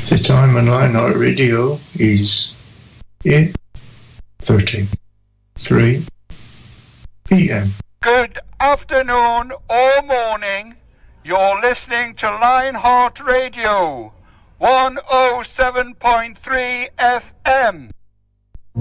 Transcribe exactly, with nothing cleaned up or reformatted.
The time on Lionheart Radio is eight thirty-three p m. Good afternoon or morning. You're listening to Lionheart Radio, one oh seven point three F M.